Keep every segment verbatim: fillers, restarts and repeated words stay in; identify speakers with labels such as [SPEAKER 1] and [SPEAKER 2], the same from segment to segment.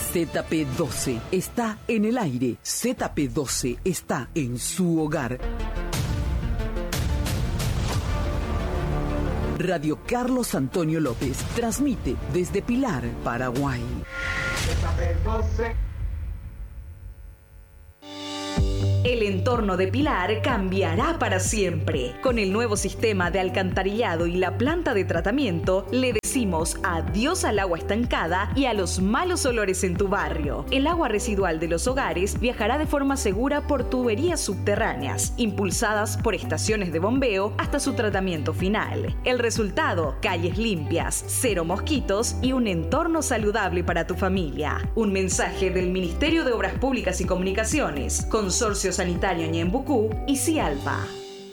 [SPEAKER 1] Z P doce está en el aire. Z P doce está en su hogar. Radio Carlos Antonio López transmite desde Pilar, Paraguay.
[SPEAKER 2] Z P doce.
[SPEAKER 3] El entorno de Pilar cambiará para siempre. Con el nuevo sistema de alcantarillado y la planta de tratamiento, le decimos adiós al agua estancada y a los malos olores en tu barrio. El agua residual de los hogares viajará de forma segura por tuberías subterráneas, impulsadas por estaciones de bombeo hasta su tratamiento final. El resultado: calles limpias, cero mosquitos y un entorno saludable para tu familia. Un mensaje del Ministerio de Obras Públicas y Comunicaciones, Consorcio Sanitario Ñembucú y Cialpa.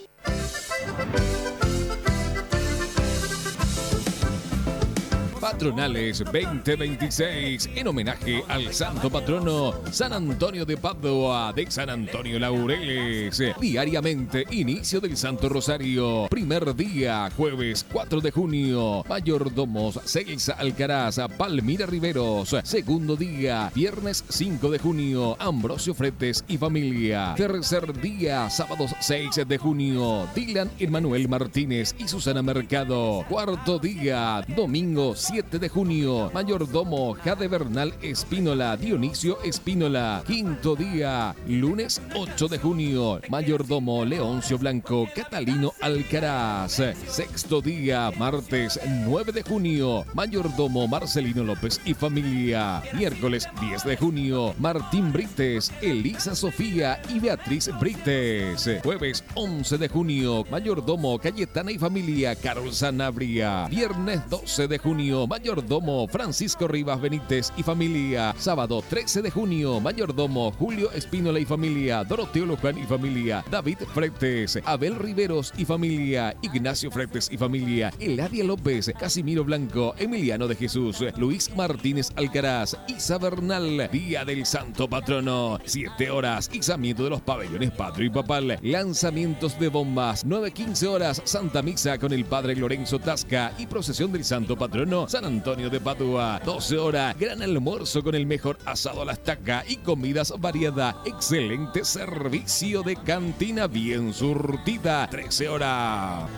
[SPEAKER 4] Patronales veinte veintiséis, en homenaje al santo patrono San Antonio de Padua de San Antonio Laureles. Diariamente, inicio del Santo Rosario. Primer día, jueves cuatro de junio, mayordomos Celsa Alcaraz, Palmira Riveros. Segundo día, viernes cinco de junio, Ambrosio Fretes y familia. Tercer día, sábados seis de junio, Dylan Emanuel Martínez y Susana Mercado. Cuarto día, domingo siete de junio, mayordomo Jade Bernal Espínola, Dionisio Espínola. Quinto día, lunes ocho de junio, mayordomo Leoncio Blanco, Catalino Alcaraz. Sexto día, martes nueve de junio, mayordomo Marcelino López y familia. Miércoles diez de junio, Martín Brites, Elisa Sofía y Beatriz Brites. Jueves once de junio, mayordomo Cayetana y familia, Carol Sanabria. Viernes doce de junio, mayordomo Francisco Rivas Benítez y familia. Sábado trece de junio, mayordomo Julio Espínola y familia, Doroteo Luján y familia, David Fretes, Abel Riveros y familia, Ignacio Fretes y familia, Eladia López, Casimiro Blanco, Emiliano de Jesús, Luis Martínez Alcaraz, Isa Bernal. Día del Santo Patrono, siete horas, izamiento de los pabellones patrio y papal, lanzamientos de bombas, nueve quince horas, Santa Misa con el Padre Lorenzo Tasca y procesión del Santo Patrono San Antonio de Padua. doce horas, gran almuerzo con el mejor asado a la estaca y comidas variadas. Excelente servicio de cantina bien surtida. trece horas.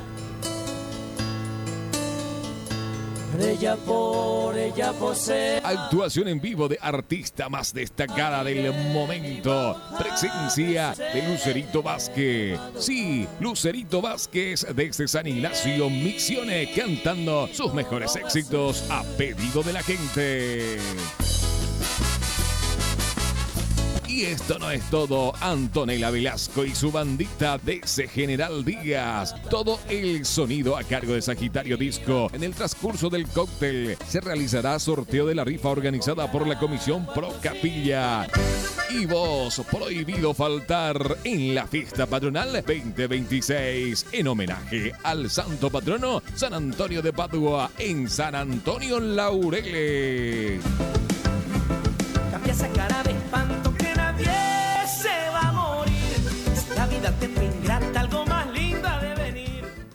[SPEAKER 5] Ella por ella posee.
[SPEAKER 4] Actuación en vivo de artista más destacada del momento. Presencia de Lucerito Vázquez. Sí, Lucerito Vázquez desde San Ignacio Misiones, cantando sus mejores éxitos a pedido de la gente. Y esto no es todo. Antonella Velasco y su bandita de ese General Díaz. Todo el sonido a cargo de Sagitario Disco. En el transcurso del cóctel se realizará sorteo de la rifa organizada por la Comisión Pro Capilla. Y vos, prohibido faltar en la fiesta patronal veinte veintiséis en homenaje al santo patrono San Antonio de Padua en San Antonio Laureles.
[SPEAKER 5] Cambia esa cara de espanto que nadie se va a morir. Si la vida te fue ingrata, algo más lindo ha de venir.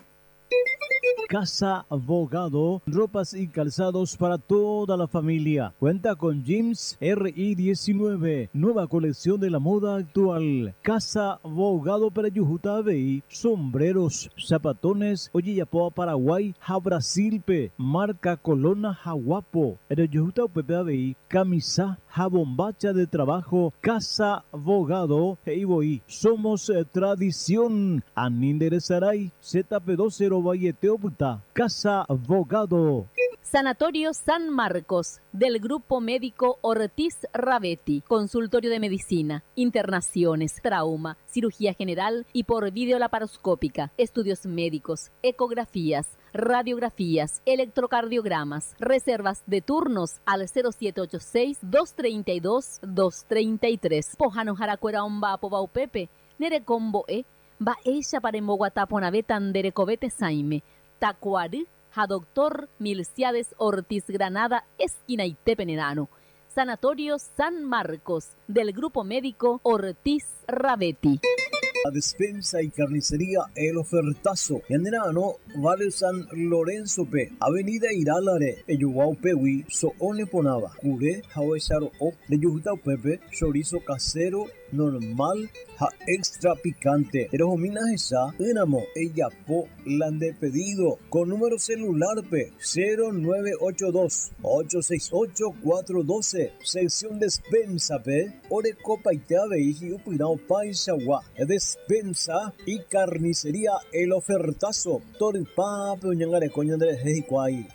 [SPEAKER 6] Casa Abogado, ropas y calzados para toda la familia. Cuenta con jeans R I diecinueve, nueva colección de la moda actual. Casa Abogado para Yujutabe, sombreros, zapatones, Oyillapoa Paraguay, Jabrasilpe, marca Colona Jaguapo. En Yujutabe, camisa, jabombacha de trabajo. Casa Abogado, Heiboí. Somos eh, tradición. Aninderezaray, Z P doce Valleteo Puta. Casa Abogado.
[SPEAKER 7] Sanatorio San Marcos, del Grupo Médico Ortiz Ravetti. Consultorio de medicina, internaciones, trauma, cirugía general y por videolaparoscópica, estudios médicos, ecografías, radiografías, electrocardiogramas, reservas de turnos al cero siete ocho seis, dos tres dos, dos tres tres. Pojano Jaracuera Omba Pobaupepe, Nerecombo E, Va ella para Moguataponavetan Derecovete Saime, Tacuari, a doctor Milciades Ortiz Granada, esquina Itepenenano. Sanatorio San Marcos, del Grupo Médico Ortiz Ravetti.
[SPEAKER 6] La despensa y carnicería El Ofertazo. Yanderano, Vale San Lorenzo P. Avenida Iralare. Eyuwao Pewi. Soone Ponaba. Cure. Hawesaro O. De Yujutao Pepe. Chorizo casero. Normal. Ja extra picante. Erojomina esa. Enamo. Ella po. Lande pedido. Con número celular P. cero nueve ocho dos ocho seis ocho cuatro uno dos. Sección despensa P. Ore copa y teave y upirao paisagua. Despensa y carnicería El Ofertazo. Toripa peñangare coño de Hejicuay.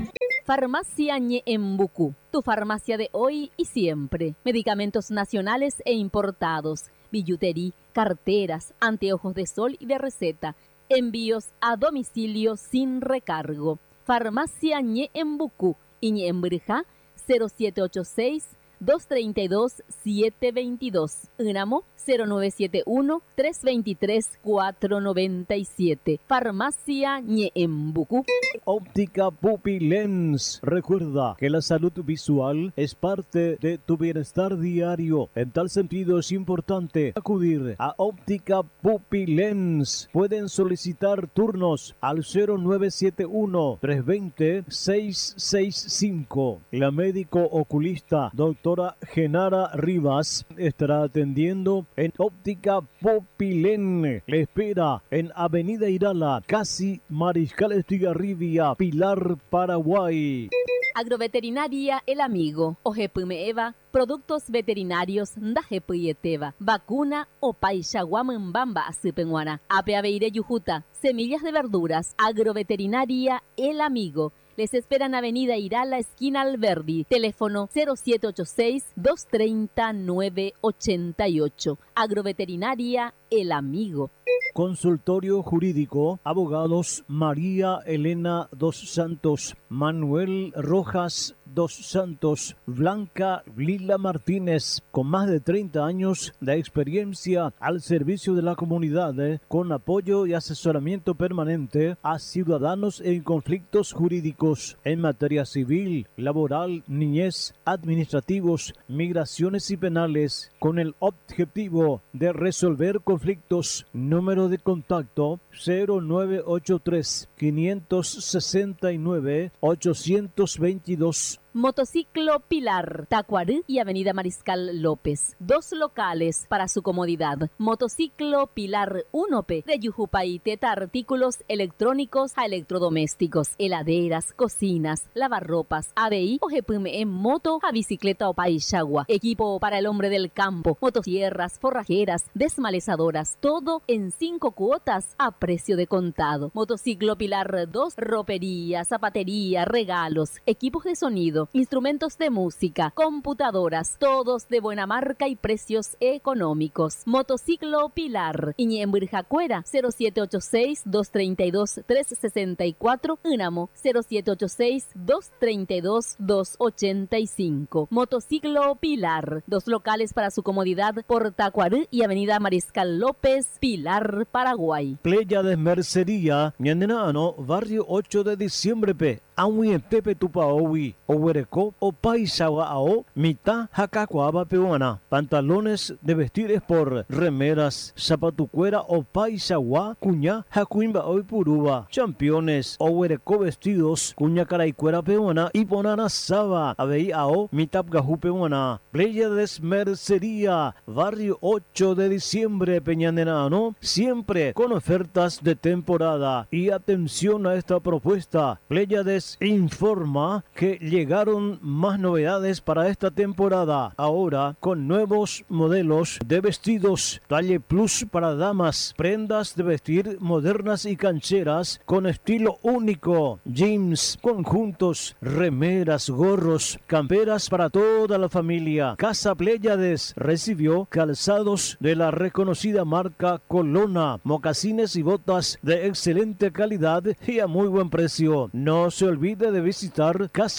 [SPEAKER 7] Farmacia Ñeembucú, tu farmacia de hoy y siempre. Medicamentos nacionales e importados, billutería, carteras, anteojos de sol y de receta. Envíos a domicilio sin recargo. Farmacia Ñeembucú y Ñeembrija cero siete ocho seis dos tres dos siete dos dos. Unamo cero nueve siete uno tres dos tres cuatro nueve siete. Farmacia Ñeembucú.
[SPEAKER 6] Óptica Pupilens. Recuerda que la salud visual es parte de tu bienestar diario. En tal sentido es importante acudir a Óptica Pupilens. Pueden solicitar turnos al cero nueve siete uno tres dos cero seis seis cinco. La médico oculista doctora Genara Rivas estará atendiendo en Óptica Pupilens. Le espera en Avenida Irala, casi Mariscal Estigarribia, Pilar, Paraguay.
[SPEAKER 7] Agroveterinaria El Amigo, Ojepumeeva, productos veterinarios Ndajepuyeteva, vacuna o Paixaguamambamba Asipenguana, Apeaveire Yujuta, semillas de verduras, Agroveterinaria El Amigo. Les esperan Avenida Irala, esquina Alberdi. Teléfono cero siete ocho seis dos tres cero nueve ocho ocho. Agroveterinaria El Amigo.
[SPEAKER 6] Consultorio Jurídico, abogados María Elena dos Santos, Manuel Rojas dos Santos, Blanca Lila Martínez, con más de treinta años de experiencia al servicio de la comunidad, eh, con apoyo y asesoramiento permanente a ciudadanos en conflictos jurídicos en materia civil, laboral, niñez, administrativos, migraciones y penales, con el objetivo de resolver conflictos. Número de contacto cero nueve ocho tres cinco seis nueve ocho dos dos.
[SPEAKER 7] Motociclo Pilar, Tacuarú y Avenida Mariscal López. Dos locales para su comodidad. Motociclo Pilar uno P de Yujupay, teta artículos electrónicos a electrodomésticos, heladeras, cocinas, lavarropas, A B I o G P M en moto a bicicleta o paixagua. Equipo para el hombre del campo, motosierras, forrajeras, desmalezadoras, todo en cinco cuotas a precio de contado. Motociclo Pilar dos, ropería, zapatería, regalos, equipos de sonido, instrumentos de música, computadoras, todos de buena marca y precios económicos. Motociclo Pilar, Iñemburjacuera, cero siete ocho seis dos tres dos tres seis cuatro, Unamo, cero siete ocho seis dos tres dos dos ocho cinco. Motociclo Pilar, dos locales para su comodidad por Tacuarú y Avenida Mariscal López, Pilar, Paraguay.
[SPEAKER 6] Playa de Mercería, Ñandenano, barrio ocho de diciembre P. Awi Pepe Tupaowi, Owereco, o Paisawa Ao, Mita, Hakakuaba Peruana. Pantalones de vestir por remeras, zapatucuera o Paisawa, Cuña, Hakuimba Oi Puruba. Championes, Owereco vestidos, Cuña Caraicuera Peruana y Ponana Saba, Abei Ao, Mitap Gajú Peruana. Playa de Mercería, barrio ocho de diciembre, Peñandenano, siempre con ofertas de temporada. Y atención a esta propuesta, Playa de informa que llegaron más novedades para esta temporada, ahora con nuevos modelos de vestidos talle plus para damas, prendas de vestir modernas y cancheras con estilo único, jeans, conjuntos, remeras, gorros, camperas para toda la familia. Casa Pléyades recibió calzados de la reconocida marca Colona, mocasines y botas de excelente calidad y a muy buen precio. No se olvide de visitar Casa Pléyades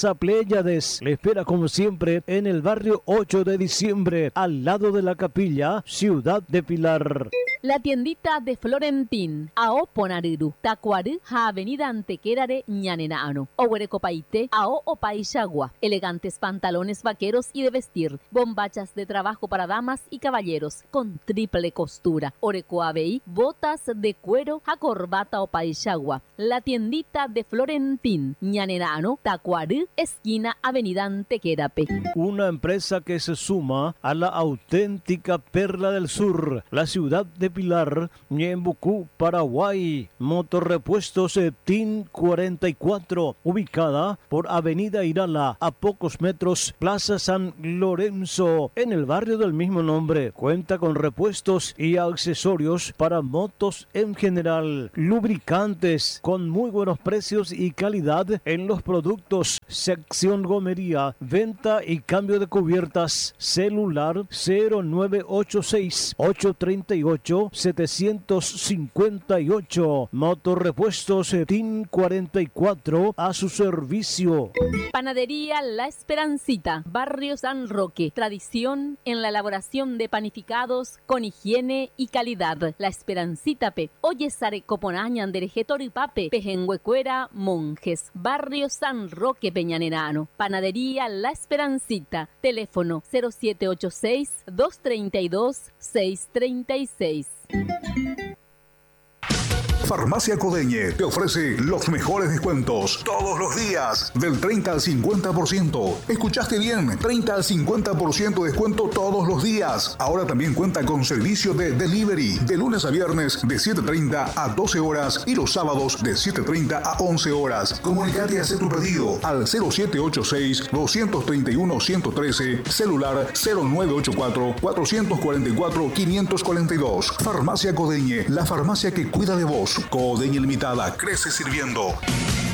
[SPEAKER 6] Naillades le espera como siempre en el barrio ocho de diciembre, al lado de la capilla, Ciudad de Pilar.
[SPEAKER 7] La tiendita de Florentín, Ao Ponariru, Tacuarí, Avenida Antequerare, Ñanenaano, Ohuerecopaite, Ao Opaixagua, elegantes pantalones vaqueros y de vestir, bombachas de trabajo para damas y caballeros, con triple costura, Orecoabei, botas de cuero, a corbata Opaixagua. La tiendita de Florentín, Ñanenaano, Tacuarí, esquina Avenida Antequerape.
[SPEAKER 6] Una empresa que se suma a la auténtica perla del sur, la ciudad de Pilar, Ñembucú, Paraguay. Motorrepuestos T I N cuarenta y cuatro, ubicada por Avenida Irala, a pocos metros, Plaza San Lorenzo, en el barrio del mismo nombre. Cuenta con repuestos y accesorios para motos en general, lubricantes con muy buenos precios y calidad en los productos, sección gomería, venta y cambio de cubiertas. Celular cero nueve ocho seis, ocho tres ocho, siete cinco ocho. Motorrepuestos T I N cuarenta y cuatro a su servicio.
[SPEAKER 7] Panadería La Esperancita, Barrio San Roque. Tradición en la elaboración de panificados con higiene y calidad. La Esperancita Pe. Oye Sare Coponañan Derejetori Pape. Pejenguecuera Monjes. Barrio San Roque Peñanenano. Panadería La Esperancita. Teléfono cero siete ocho seis, dos tres dos, seis tres seis.
[SPEAKER 8] Farmacia Codeñe te ofrece los mejores descuentos todos los días, del treinta al cincuenta por ciento. ¿Escuchaste bien? treinta al cincuenta por ciento de descuento todos los días. Ahora también cuenta con servicio de delivery de lunes a viernes de siete treinta a doce horas y los sábados de siete treinta a once horas. Comunicate y haz tu pedido al cero siete ocho seis, dos tres uno, uno uno tres, celular cero nueve ocho cuatro, cuatro cuatro cuatro, cinco cuatro dos. Farmacia Codeñe, la farmacia que cuida de vos. Codeñe Limitada, crece sirviendo.